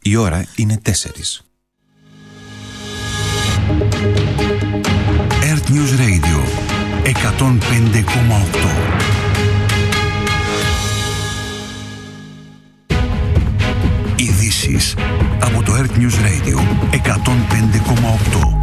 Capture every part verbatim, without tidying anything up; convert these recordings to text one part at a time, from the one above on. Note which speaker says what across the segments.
Speaker 1: Η ώρα είναι τέσσερις. Earth News Radio εκατόν πέντε κόμμα οκτώ. Ειδήσεις από το Earth News Radio εκατόν πέντε κόμμα οκτώ.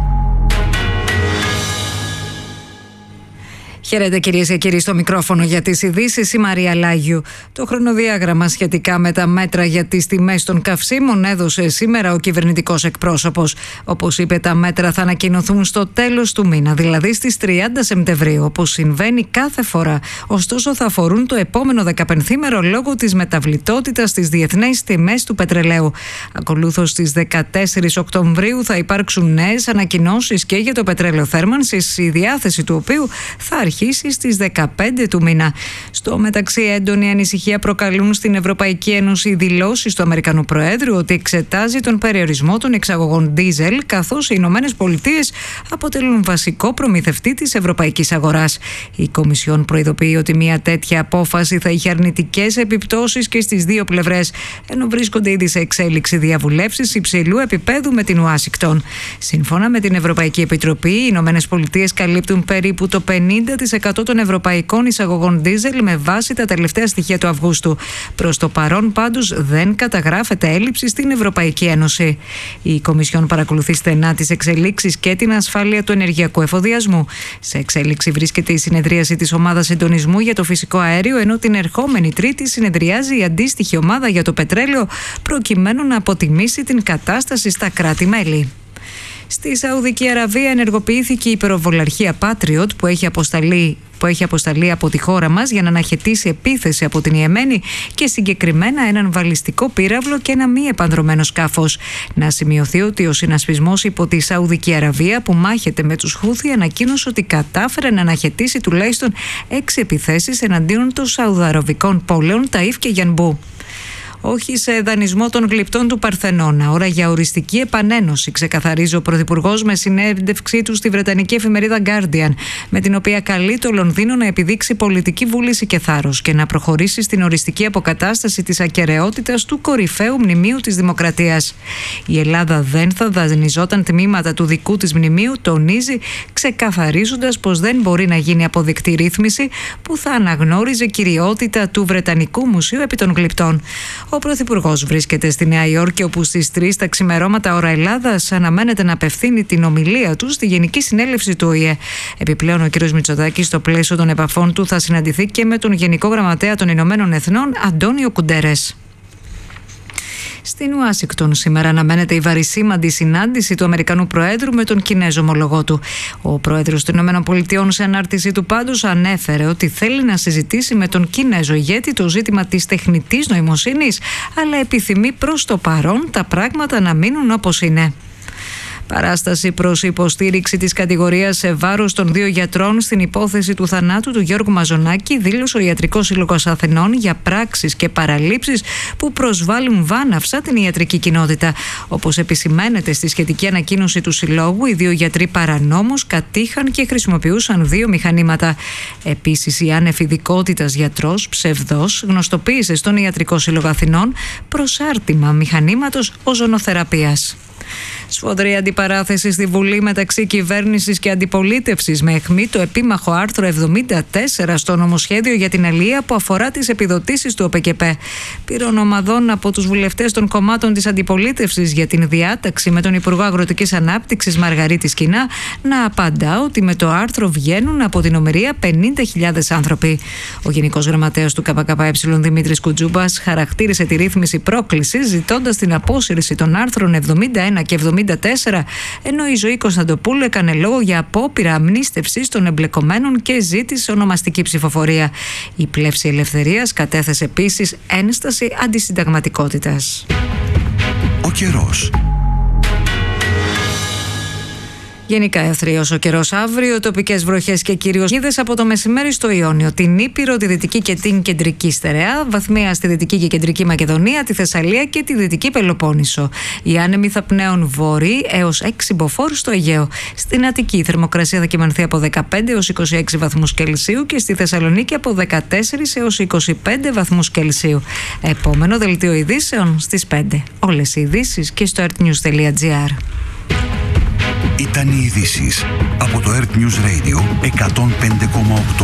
Speaker 2: Χαίρετε κυρίες και κύριοι, στο μικρόφωνο για τις ειδήσεις η Μαρία Λάγιου. Το χρονοδιάγραμμα σχετικά με τα μέτρα για τις τιμές των καυσίμων έδωσε σήμερα ο κυβερνητικός εκπρόσωπος. Όπως είπε, τα μέτρα θα ανακοινωθούν στο τέλος του μήνα, δηλαδή στις τριάντα Σεπτεμβρίου, όπως συμβαίνει κάθε φορά. Ωστόσο, θα αφορούν το επόμενο δεκαπενθήμερο λόγω της μεταβλητότητας στις διεθνείς τιμές του πετρελαίου. Ακολούθως, στις δεκατέσσερις Οκτωβρίου θα υπάρξουν νέες ανακοινώσεις και για το πετρέλαιο θέρμανσης, η διάθεση του οποίου θα αρχίσει στις δεκαπέντε του μήνα. Στο μεταξύ, έντονη ανησυχία προκαλούν στην Ευρωπαϊκή Ένωση οι δηλώσεις του Αμερικανού Προέδρου ότι εξετάζει τον περιορισμό των εξαγωγών ντίζελ, καθώς οι Ηνωμένες Πολιτείες αποτελούν βασικό προμηθευτή της ευρωπαϊκής αγοράς. Η Κομισιόν προειδοποιεί ότι μια τέτοια απόφαση θα είχε αρνητικές επιπτώσεις και στις δύο πλευρές, ενώ βρίσκονται ήδη σε εξέλιξη διαβουλεύσεις υψηλού επίπεδου με την Ουάσιγκτον. Σύμφωνα με την Ευρωπαϊκή Επιτροπή, οι Ηνωμένες Πολιτείες καλύπτουν περίπου το πενήντα τοις εκατό των ευρωπαϊκών εισαγωγών ντίζελ με βάση τα τελευταία στοιχεία του Αυγούστου. Προς το παρόν, πάντως, δεν καταγράφεται έλλειψη στην Ευρωπαϊκή Ένωση. Η Κομισιόν παρακολουθεί στενά τις εξελίξεις και την ασφάλεια του ενεργειακού εφοδιασμού. Σε εξέλιξη βρίσκεται η συνεδρίαση της ομάδας συντονισμού για το φυσικό αέριο, ενώ την ερχόμενη Τρίτη συνεδριάζει η αντίστοιχη ομάδα για το πετρέλαιο, προκειμένου να αποτιμήσει την κατάσταση στα κράτη-μέλη. Στη Σαουδική Αραβία ενεργοποιήθηκε η υπεροβολαρχία Patriot που έχει αποσταλεί που έχει αποσταλεί από τη χώρα μας για να αναχαιτήσει επίθεση από την Ιεμένη και συγκεκριμένα έναν βαλιστικό πύραυλο και ένα μη επανδρωμένο σκάφος. Να σημειωθεί ότι ο συνασπισμός υπό τη Σαουδική Αραβία που μάχεται με τους Χούθι ανακοίνωσε ότι κατάφερε να αναχαιτήσει τουλάχιστον έξι επιθέσεις εναντίον των Σαουδαραβικών πόλεων Ταΐφ και Γιανμπού. Όχι σε δανεισμό των γλυπτών του Παρθενώνα. Ώρα για οριστική επανένωση, ξεκαθαρίζει ο Πρωθυπουργός με συνέντευξή του στη βρετανική εφημερίδα Guardian, με την οποία καλεί το Λονδίνο να επιδείξει πολιτική βούληση και θάρρος και να προχωρήσει στην οριστική αποκατάσταση της ακεραιότητας του κορυφαίου μνημείου της Δημοκρατίας. Η Ελλάδα δεν θα δανειζόταν τμήματα του δικού της μνημείου, τονίζει, ξεκαθαρίζοντας πως δεν μπορεί να γίνει αποδεκτή ρύθμιση που θα αναγνώριζε κυριότητα του Βρετανικού Μουσείου επί των γλυπτών. Ο Πρωθυπουργός βρίσκεται στη Νέα Υόρκη, όπου στις τρεις τα ξημερώματα ώρα Ελλάδας αναμένεται να απευθύνει την ομιλία του στη Γενική Συνέλευση του Ο Η Ε. Επιπλέον, ο κ. Μητσοτάκης, στο πλαίσιο των επαφών του, θα συναντηθεί και με τον Γενικό Γραμματέα των Ηνωμένων Εθνών, Αντώνιο Κουντέρες. Στην Ουάσιγκτον σήμερα αναμένεται η βαρισίμαντη συνάντηση του Αμερικανού Προέδρου με τον Κινέζο ομολογό του. Ο Πρόεδρος των Ηνωμένων Πολιτειών, σε ανάρτησή του, πάντως ανέφερε ότι θέλει να συζητήσει με τον Κινέζο ηγέτη το ζήτημα της τεχνητής νοημοσύνης, αλλά επιθυμεί προς το παρόν τα πράγματα να μείνουν όπως είναι. Παράσταση προς υποστήριξη της κατηγορίας σε βάρος των δύο γιατρών στην υπόθεση του θανάτου του Γιώργου Μαζονάκη δήλωσε ο Ιατρικός Σύλλογος Αθηνών για πράξεις και παραλήψεις που προσβάλλουν βάναυσα την ιατρική κοινότητα. Όπως επισημαίνεται στη σχετική ανακοίνωση του Συλλόγου, οι δύο γιατροί παρανόμως κατήχαν και χρησιμοποιούσαν δύο μηχανήματα. Επίσης, η άνευ ειδικότητας γιατρός ψευδός γνωστοποίησε στον Ιατρικό Σύλλογο Αθηνών προσάρτημα μηχανήματος οζονοθεραπείας. Σφοδρή αντιπαράθεση στη Βουλή μεταξύ κυβέρνησης και αντιπολίτευσης με αιχμή το επίμαχο άρθρο εβδομήντα τέσσερα στο νομοσχέδιο για την αλία που αφορά τις επιδοτήσεις του ΟΠΕΚΕΠΕ. Πήρων ομαδών από τους βουλευτές των κομμάτων της αντιπολίτευσης για την διάταξη με τον Υπουργό Αγροτικής Ανάπτυξης Μαργαρίτη Σκινά να απαντά ότι με το άρθρο βγαίνουν από την ομηρία πενήντα χιλιάδες άνθρωποι. Ο Γενικός Γραμματέας του ΚΚΕ Δημήτρης Κουτζούμπας χαρακτήρισε τη ρύθμιση πρόκλησης, ζητώντας την απόσυρση των άρθρων εβδομήντα ένα και εβδομήντα τέσσερα, ενώ η Ζωή Κωνσταντοπούλου έκανε λόγο για απόπειρα αμνίστευσης των εμπλεκομένων και ζήτησε ονομαστική ψηφοφορία. Η Πλεύση Ελευθερίας κατέθεσε επίσης ένσταση αντισυνταγματικότητας.
Speaker 1: Ο καιρός.
Speaker 2: Γενικά ευθρίος ο καιρός αύριο, τοπικές βροχές και κυρίως είδες από το μεσημέρι στο Ιόνιο, την Ήπειρο, τη Δυτική και την Κεντρική Στερεά, βαθμία στη Δυτική και Κεντρική Μακεδονία, τη Θεσσαλία και τη Δυτική Πελοπόννησο. Οι άνεμοι θα πνέουν βορρή έως έξι μποφόρ στο Αιγαίο. Στην Αττική η θερμοκρασία θα κυμανθεί από δεκαπέντε έως είκοσι έξι βαθμούς Κελσίου και στη Θεσσαλονίκη από δεκατέσσερα έως είκοσι πέντε βαθμούς Κελσίου. Επόμενο δελτίο ειδήσεων στις πέντε. Όλες οι ειδήσεις και στο earth news τελεία gr.
Speaker 1: Ήταν οι ειδήσεις από το Earth News Radio εκατόν πέντε κόμμα οκτώ.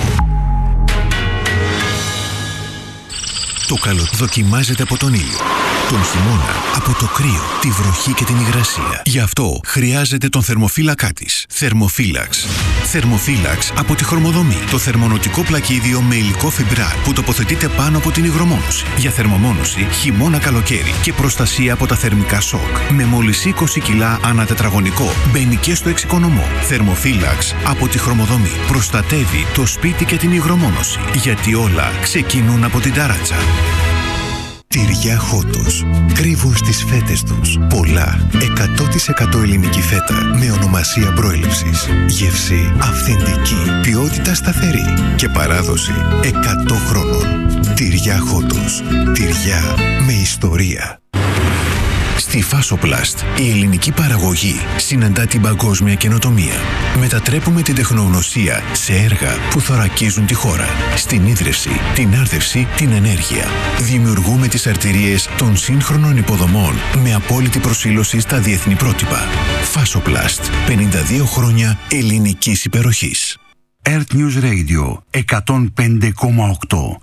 Speaker 3: Το καλό δοκιμάζεται από τον ήλιο, τον χειμώνα από το κρύο, τη βροχή και την υγρασία. Γι' αυτό χρειάζεται τον θερμοφύλακά της. Θερμοφύλαξ. Θερμοφύλαξ από τη Χρωμοδομή. Το θερμονοτικό πλακίδιο με υλικό φιμπράρ που τοποθετείται πάνω από την υγρομόνωση. Για θερμομόνωση χειμώνα καλοκαίρι και προστασία από τα θερμικά σοκ. Με μόλις είκοσι κιλά ανά τετραγωνικό. Μπαίνει και στο εξοικονομό. Θερμοφύλαξ από τη Χρωμοδομή. Προστατεύει το σπίτι και την υγρομόνωση. Γιατί όλα ξεκινούν από την ταράτσα. Τυριά Χότος. Κρύβουν στις φέτες τους πολλά εκατό τοις εκατό ελληνική φέτα με ονομασία προέλευσης. Γεύση αυθεντική, ποιότητα σταθερή και παράδοση εκατό χρόνων. Τυριά Χότος. Τυριά με ιστορία. Στη Φάσοπλαστ, η ελληνική παραγωγή συναντά την παγκόσμια καινοτομία. Μετατρέπουμε την τεχνογνωσία σε έργα που θωρακίζουν τη χώρα. Στην ίδρυυση, την άρδευση, την ενέργεια. Δημιουργούμε τις αρτηρίες των σύγχρονων υποδομών με απόλυτη προσήλωση στα διεθνή πρότυπα. Φάσοπλαστ, πενήντα δύο χρόνια ελληνικής υπεροχής.
Speaker 1: Earth News Radio εκατόν πέντε κόμμα οκτώ.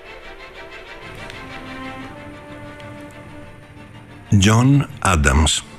Speaker 3: John Adams.